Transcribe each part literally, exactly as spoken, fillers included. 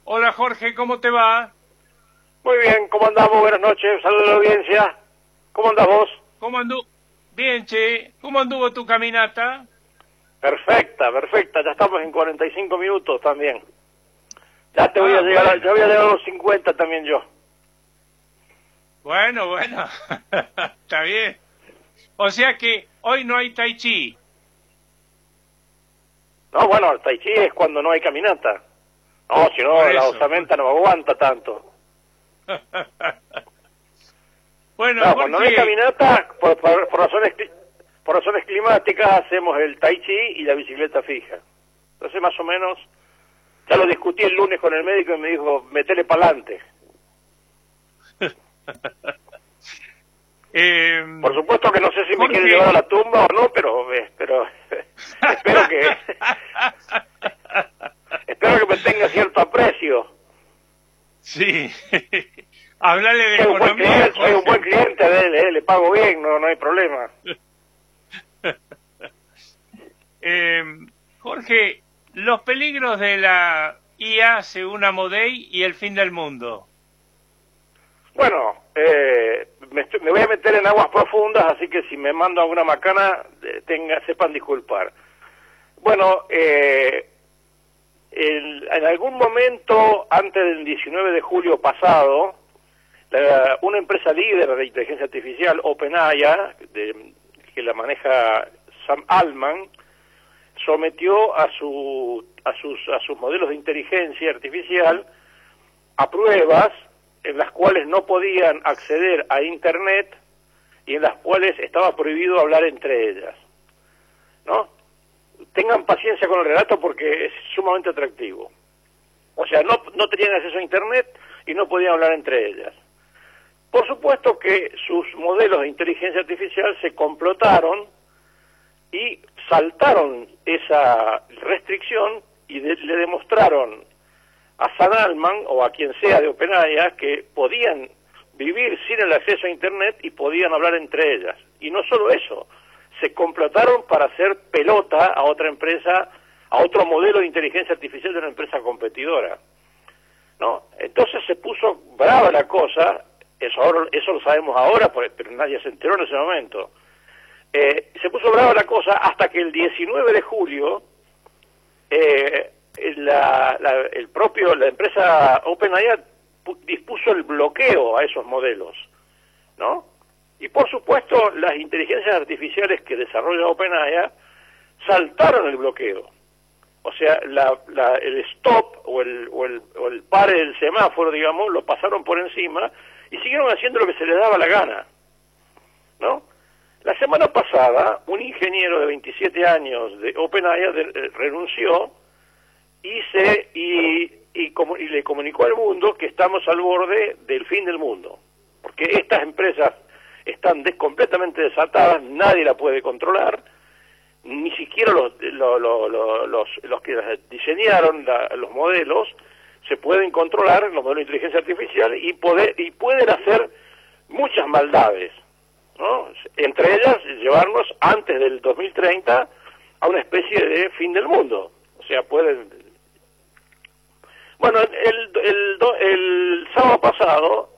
Hola Jorge, ¿cómo te va? Muy bien, ¿cómo andamos? Buenas noches, saludos a la audiencia. ¿Cómo andás vos? ¿Cómo anduvo? Bien, che. ¿Cómo anduvo tu caminata? Perfecta, perfecta. Ya estamos en cuarenta y cinco minutos también. Ya te voy Ah, a llegar, bueno. a, ya voy a llegar a los cincuenta también yo. Bueno, bueno. Está bien. O sea que hoy no hay tai chi. No, bueno, el tai chi es cuando no hay caminata. No, si no, Por la eso. osamenta no aguanta tanto. Bueno, No, cuando no hay Jorge, caminata, por, por, por razones cli- por razones climáticas, hacemos el tai chi y la bicicleta fija. Entonces, más o menos, ya lo discutí el lunes con el médico y me dijo, metele pa'lante. eh, Por supuesto que no sé si me Jorge. quiere llevar a la tumba o no, pero, eh, pero espero que espero que me tenga cierto aprecio. Sí. Háblale de Soy un buen economía, cliente, soy un buen Jorge. cliente de él, eh, le pago bien, no, no hay problema. Eh, Jorge, los peligros de la I A según Amodei y el fin del mundo. Bueno, eh, me, estoy- me voy a meter en aguas profundas, así que si me mando alguna macana, eh, tenga, sepan disculpar. Bueno, eh, el- en algún momento, antes del diecinueve de julio pasado, la- una empresa líder de inteligencia artificial, OpenAI, de- que la maneja Sam Altman, sometió a, su, a, sus, a sus modelos de inteligencia artificial a pruebas en las cuales no podían acceder a Internet y en las cuales estaba prohibido hablar entre ellas, ¿no? Tengan paciencia con el relato porque es sumamente atractivo. O sea, no, no tenían acceso a Internet y no podían hablar entre ellas. Por supuesto que sus modelos de inteligencia artificial se complotaron y saltaron esa restricción y de- le demostraron a Sam Altman o a quien sea de OpenAI que podían vivir sin el acceso a Internet y podían hablar entre ellas. Y no solo eso, se complotaron para hacer pelota a otra empresa, a otro modelo de inteligencia artificial de una empresa competidora, ¿no? Entonces se puso brava la cosa, eso, ahora- eso lo sabemos ahora, por- pero nadie se enteró en ese momento. Eh, se puso brava la cosa hasta que el diecinueve de julio eh, la, la, el propio la empresa OpenAI pu- dispuso el bloqueo a esos modelos, ¿no? Y por supuesto las inteligencias artificiales que desarrolla OpenAI saltaron el bloqueo. O sea, la, la, el stop o el, o, el, o el pare del semáforo, digamos, lo pasaron por encima y siguieron haciendo lo que se les daba la gana, ¿no? La semana pasada, un ingeniero de veintisiete años de OpenAI de- eh, renunció y se y, y, comu- y le comunicó al mundo que estamos al borde del fin del mundo, porque estas empresas están des- completamente desatadas, nadie la puede controlar, ni siquiera los lo- lo- lo- los, los que diseñaron la- los modelos se pueden controlar, los modelos de inteligencia artificial, y poder y pueden hacer muchas maldades, ¿no? Entre ellas llevarnos antes del dos mil treinta a una especie de fin del mundo. O sea, pueden... Bueno, el, el, do- el sábado pasado,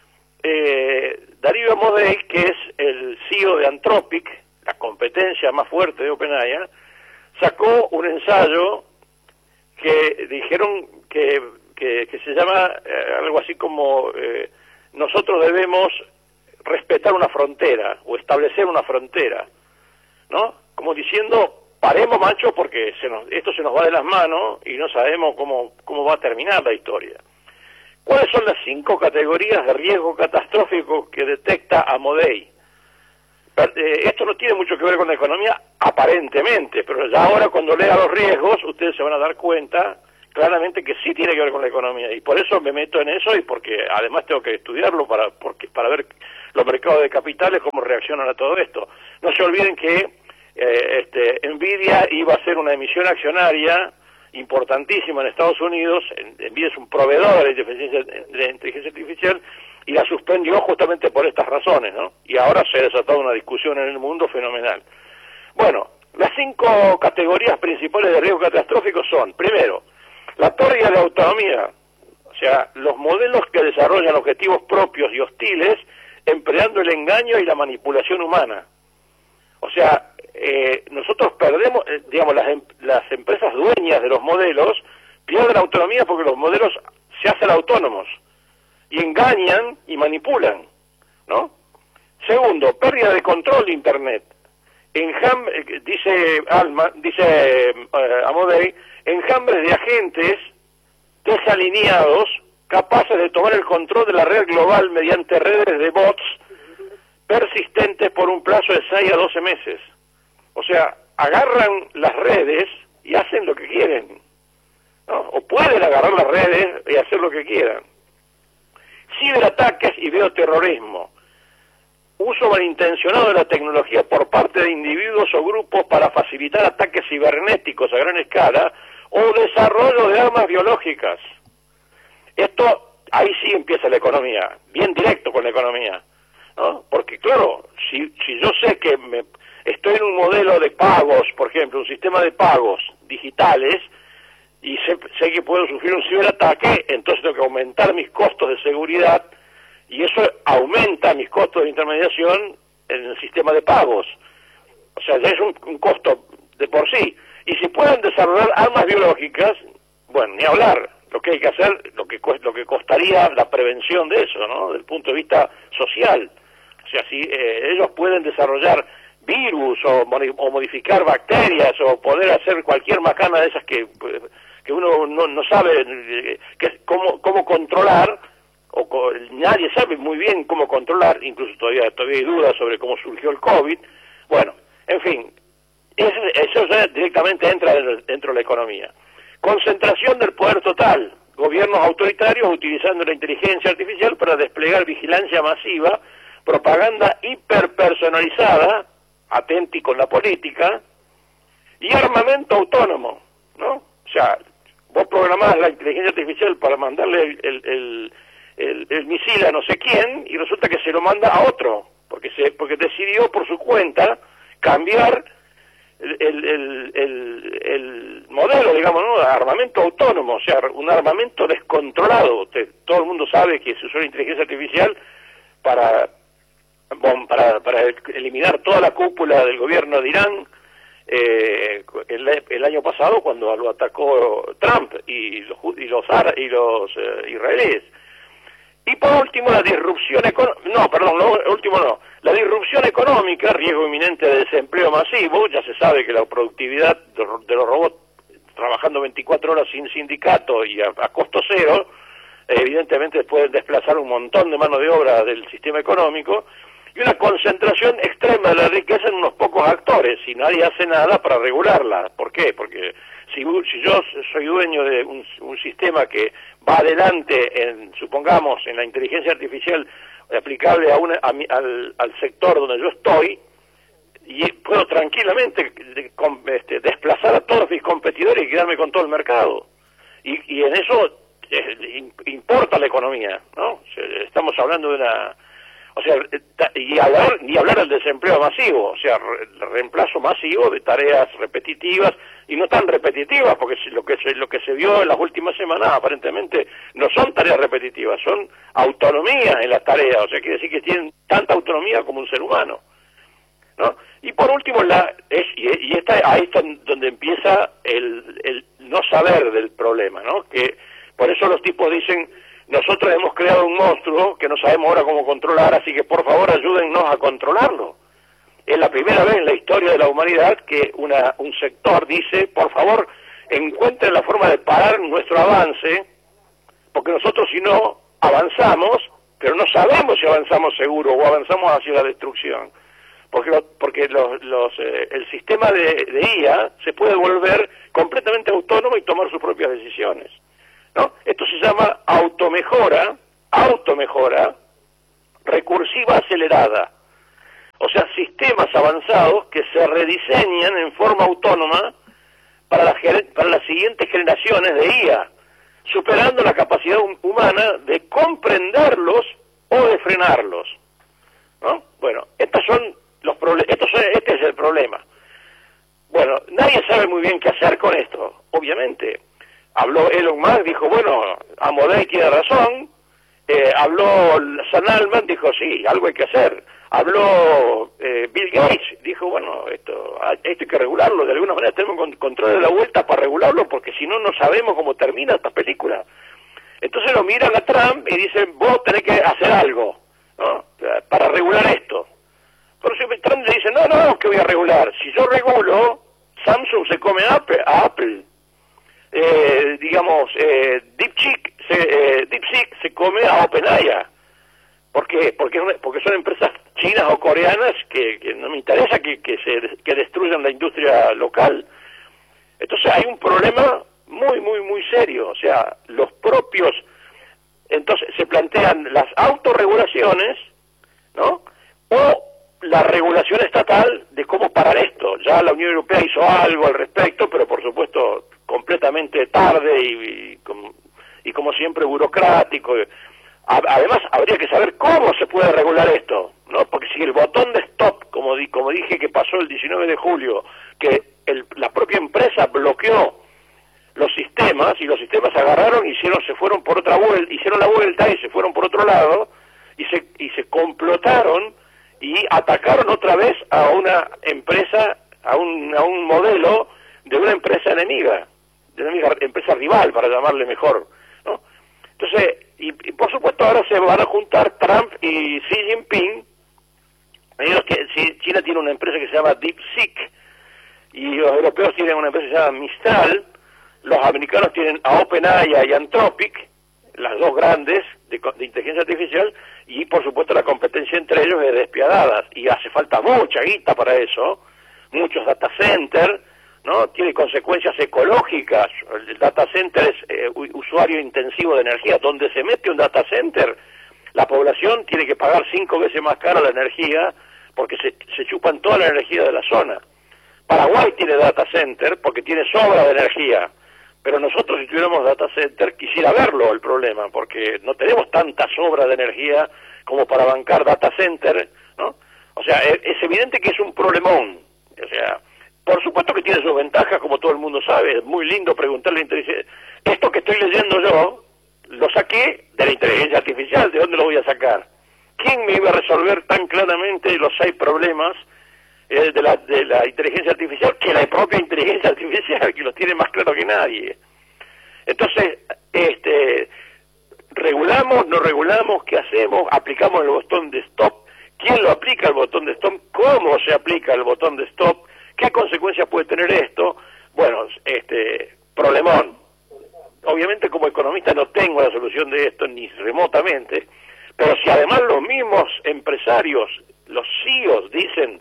eh, Darío Amodei, que es el C E O de Anthropic, la competencia más fuerte de OpenAI, sacó un ensayo que dijeron que, que, que se llama eh, algo así como eh, nosotros debemos respetar una frontera o establecer una frontera, ¿no? Como diciendo, paremos, macho, porque se nos, esto se nos va de las manos y no sabemos cómo, cómo va a terminar la historia. ¿Cuáles son las cinco categorías de riesgo catastrófico que detecta Amodei? Per- eh, esto no tiene mucho que ver con la economía, aparentemente, pero ya ahora cuando lea los riesgos, ustedes se van a dar cuenta claramente que sí tiene que ver con la economía, y por eso me meto en eso, y porque además tengo que estudiarlo para porque para ver los mercados de capitales cómo reaccionan a todo esto. No se olviden que eh, este, Nvidia iba a hacer una emisión accionaria importantísima en Estados Unidos. Nvidia es un proveedor de inteligencia, de inteligencia artificial, y la suspendió justamente por estas razones, ¿no? Y ahora se ha desatado una discusión en el mundo fenomenal. Bueno, las cinco categorías principales de riesgo catastrófico son, primero, la pérdida de autonomía, sea, los modelos que desarrollan objetivos propios y hostiles, empleando el engaño y la manipulación humana. O sea, eh, nosotros perdemos, eh, digamos, las, em las empresas dueñas de los modelos pierden autonomía porque los modelos se hacen autónomos y engañan y manipulan, ¿no? Segundo, pérdida de control de Internet. Enjambre, dice Alma, dice eh, Amodei, enjambres de agentes desalineados capaces de tomar el control de la red global mediante redes de bots persistentes por un plazo de seis a doce meses. O sea, agarran las redes y hacen lo que quieren, ¿no? O pueden agarrar las redes y hacer lo que quieran. Ciberataques y bioterrorismo. Uso malintencionado de la tecnología por parte de individuos o grupos para facilitar ataques cibernéticos a gran escala o desarrollo de armas biológicas. Esto, ahí sí empieza la economía, bien directo con la economía, ¿no? Porque claro, si, si yo sé que me, estoy en un modelo de pagos, por ejemplo, un sistema de pagos digitales, y sé, sé que puedo sufrir un ciberataque, entonces tengo que aumentar mis costos de seguridad, y eso aumenta mis costos de intermediación en el sistema de pagos. O sea, ya es un, un costo de por sí. Y si pueden desarrollar armas biológicas, bueno, ni hablar. Lo que hay que hacer, lo que lo que costaría la prevención de eso, ¿no? Desde el punto de vista social. O sea, si eh, ellos pueden desarrollar virus o, o modificar bacterias o poder hacer cualquier macana de esas que, que uno no, no sabe eh, que, cómo, cómo controlar, o co nadie sabe muy bien cómo controlar, incluso todavía todavía hay dudas sobre cómo surgió el COVID. Bueno, en fin, eso, eso ya directamente entra dentro de la economía. Concentración del poder total, gobiernos autoritarios utilizando la inteligencia artificial para desplegar vigilancia masiva, propaganda hiperpersonalizada, atenti con la política, y armamento autónomo, ¿no? O sea, vos programás la inteligencia artificial para mandarle el, el, el, el, el misil a no sé quién, y resulta que se lo manda a otro, porque se porque decidió por su cuenta cambiar el, el, el, el, el modelo, digamos, ¿no? Armamento autónomo, o sea, un armamento descontrolado. Te, todo el mundo sabe que se usó la inteligencia artificial para, bon, para, para eliminar toda la cúpula del gobierno de Irán eh, el, el año pasado cuando lo atacó Trump y los, y los, y los eh, israelíes. Y por último, la disrupción económica, no, perdón, lo último no, la disrupción económica, riesgo inminente de desempleo masivo. Ya se sabe que la productividad de los robots trabajando veinticuatro horas sin sindicato y a, a costo cero, evidentemente pueden desplazar un montón de mano de obra del sistema económico, y una concentración extrema de la riqueza en unos pocos actores, y nadie hace nada para regularla. ¿Por qué? Porque si, si yo soy dueño de un, un sistema que va adelante, en, supongamos, en la inteligencia artificial aplicable a una, a mi, al, al sector donde yo estoy, y puedo tranquilamente este, desplazar a todos mis competidores y quedarme con todo el mercado. Y, y en eso eh, importa la economía, ¿no? O sea, estamos hablando de una... O sea, y hablar, ni hablar del desempleo masivo, o sea, re, reemplazo masivo de tareas repetitivas, y no tan repetitivas, porque lo que se, lo que se vio en las últimas semanas aparentemente no son tareas repetitivas, son autonomía en las tareas, o sea, quiere decir que tienen tanta autonomía como un ser humano, ¿no? Y por último, la es, y, y esta, ahí está donde empieza el, el no saber del problema, ¿no? Que por eso los tipos dicen: nosotros hemos creado un monstruo que no sabemos ahora cómo controlar, así que por favor ayúdennos a controlarlo. Es la primera vez en la historia de la humanidad que una, un sector dice: por favor, encuentren la forma de parar nuestro avance, porque nosotros si no avanzamos, pero no sabemos si avanzamos seguro o avanzamos hacia la destrucción. Porque, lo, porque los, los, eh, el sistema de, de I A se puede volver completamente autónomo y tomar sus propias decisiones, ¿no? Esto se llama automejora, automejora recursiva acelerada. O sea, sistemas avanzados que se rediseñan en forma autónoma para, la, para las siguientes generaciones de I A, superando la capacidad humana de comprenderlos o de frenarlos, ¿no? Bueno, estos son los problemas, este es el problema. Bueno, nadie sabe muy bien qué hacer con esto, obviamente. habló Elon Musk, dijo, bueno, Amodei tiene razón, eh, habló Sam Altman, dijo, sí, algo hay que hacer, habló eh, Bill Gates, dijo, bueno, esto, esto hay que regularlo, de alguna manera tenemos control de la vuelta para regularlo, porque si no, no sabemos cómo termina esta película. Entonces lo miran a Trump y dicen, vos tenés que hacer algo, ¿no?, para regular esto. Pero si Trump le dice, no, no, ¿qué voy a regular? Si yo regulo, Samsung se come a Apple, a Apple. Eh, digamos, eh, DeepSeek se, eh, DeepSeek se come a OpenAI. ¿Por qué? Porque, es una, porque son empresas chinas o coreanas que, que no me interesa que, que, se, que destruyan la industria local. Entonces hay un problema muy, muy, muy serio. O sea, los propios... Entonces se plantean las autorregulaciones, ¿no?, o la regulación estatal de cómo parar esto. Ya la Unión Europea hizo algo al respecto, pero por supuesto completamente tarde y, y, como, y como siempre burocrático. Además habría que saber cómo se puede regular esto, ¿no? Porque si el botón de stop, como, di, como dije que pasó el diecinueve de julio, que el, la propia empresa bloqueó los sistemas y los sistemas agarraron, hicieron, se fueron por otra vuelta, hicieron la vuelta y se fueron por otro lado y se y se complotaron y atacaron otra vez a una empresa, a un, a un modelo de una empresa enemiga, de una empresa rival, para llamarle mejor, ¿no? Entonces, y, y por supuesto ahora se van a juntar Trump y Xi Jinping. Ellos que China tiene una empresa que se llama DeepSeek y los europeos tienen una empresa que se llama Mistral, los americanos tienen a OpenAI y Anthropic, las dos grandes de, de inteligencia artificial, y por supuesto la competencia entre ellos es despiadada y hace falta mucha guita para eso, muchos data centers, ¿no? Tiene consecuencias ecológicas. El data center es eh, usuario intensivo de energía. Donde se mete un data center, la población tiene que pagar cinco veces más cara la energía porque se, se chupan toda la energía de la zona. Paraguay tiene data center porque tiene sobra de energía, pero nosotros si tuviéramos data center quisiera verlo el problema, porque no tenemos tanta sobra de energía como para bancar data center, ¿no? O sea, es, es evidente que es un problemón. O sea, por supuesto que tiene sus ventajas, como todo el mundo sabe. Es muy lindo preguntarle a la inteligencia. Esto que estoy leyendo yo, lo saqué de la inteligencia artificial. ¿De dónde lo voy a sacar? ¿Quién me iba a resolver tan claramente los seis problemas eh, de, la, de la inteligencia artificial que la propia inteligencia artificial, que los tiene más claro que nadie? Entonces, este, regulamos, no regulamos, ¿qué hacemos? Aplicamos el botón de stop. ¿Quién lo aplica el botón de stop? ¿Cómo se aplica el botón de stop? ¿Qué consecuencias puede tener esto? Bueno, este, problemón. Obviamente como economista no tengo la solución de esto ni remotamente, pero si además los mismos empresarios, los C E Os dicen,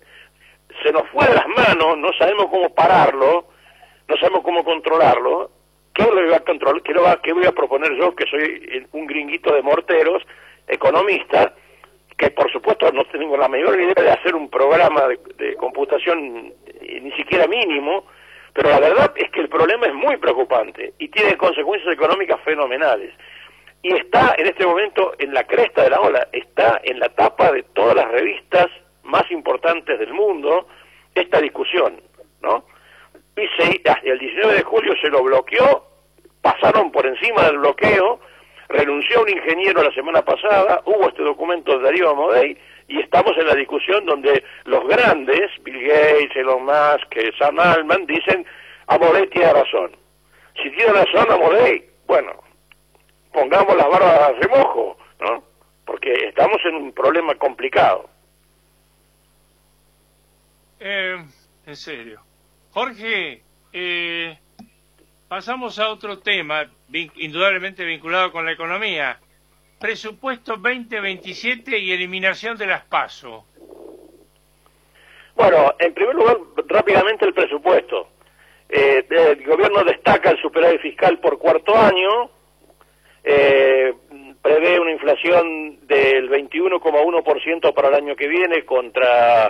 se nos fue de las manos, no sabemos cómo pararlo, no sabemos cómo controlarlo, ¿qué lo voy a controlar? ¿Qué, lo va, qué voy a proponer yo, que soy un gringuito de morteros, economista, que por supuesto no tengo la mayor idea de hacer un programa de, de computación ni siquiera mínimo, pero la verdad es que el problema es muy preocupante y tiene consecuencias económicas fenomenales. Y está en este momento en la cresta de la ola, está en la tapa de todas las revistas más importantes del mundo esta discusión, ¿no? Y se, el diecinueve de julio se lo bloqueó, pasaron por encima del bloqueo, renunció un ingeniero la semana pasada, hubo este documento de Darío Amodei, y estamos en la discusión donde los grandes, Bill Gates, Elon Musk, Sam Altman, dicen, Amodei tiene razón. Si tiene razón Amodei, bueno, pongamos las barbas a remojo, ¿no? Porque estamos en un problema complicado. Eh, en serio. Jorge, eh... pasamos a otro tema, indudablemente vinculado con la economía. Presupuesto veinte veintisiete y eliminación de las PASO. Bueno, en primer lugar, rápidamente el presupuesto. Eh, el gobierno destaca el superávit fiscal por cuarto año, eh, prevé una inflación del veintiuno coma uno por ciento para el año que viene contra